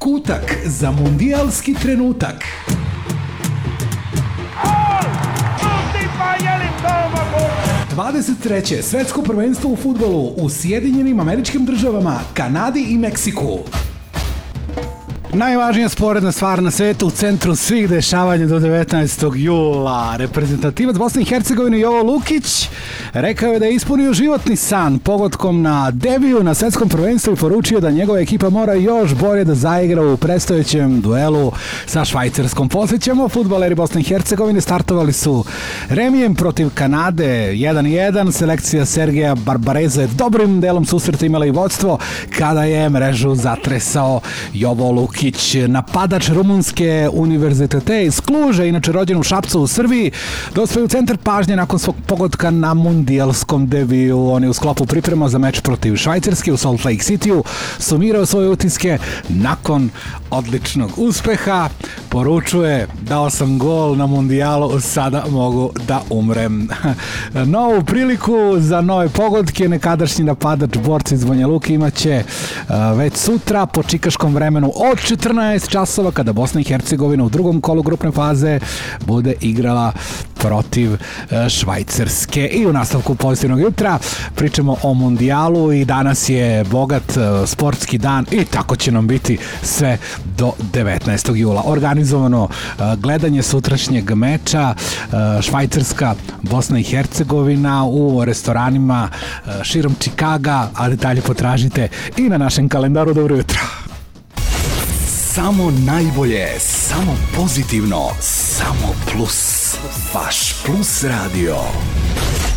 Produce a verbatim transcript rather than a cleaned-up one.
kutak za mundijalski trenutak. dvadeset treće svetsko prvenstvo u fudbalu u Sjedinjenim Američkim Državama, Kanadi i Meksiku. Najvažnija sporedna stvar na svetu u centru svih dešavanja do devetnaestog jula. Reprezentativac Bosne i Hercegovine Jovo Lukić rekao je da je ispunio životni san pogodkom na debiju na svetskom prvenstvu i poručio da njegova ekipa mora još bolje da zaigra u predstojećem duelu sa Švajcarskom. Posjećamo, fudbaleri Bosne i Hercegovine startovali su remijem protiv Kanade jedan jedan. Selekcija Sergeja Barbareza je dobrim delom susreta imala i vodstvo kada je mrežu zatresao Jovo Lukić. Napadač rumunske univerzitete iz Kluža, inače rođen u Šapcu u Srbiji, dospeo u centar pažnje nakon svog pogotka na mundijalskom debiju. On je u sklopu priprema za meč protiv Švajcarske u Salt Lake Cityu sumirao svoje utiske nakon odličnog uspeha. Poručuje: dao sam gol na mundijalu, sada mogu da umrem. Novu priliku za nove pogodke nekadašnji napadač borci iz Banja Luke imaće već sutra po čikaškom vremenu od četrnaest časova kada Bosna i Hercegovina u drugom kolu grupne faze bude igrala protiv Švajcarske. I u nastavku pozitivnog jutra pričamo o mundijalu i danas je bogat sportski dan i tako će nam biti sve do devetnaestog jula. Organizovano gledanje sutrašnjeg meča Švajcarska, Bosna i Hercegovina u restoranima širom Čikaga, a detalje potražite i na našem kalendaru. Dobro jutro. Samo najbolje, samo pozitivno, samo plus. Vaš Plus Radio.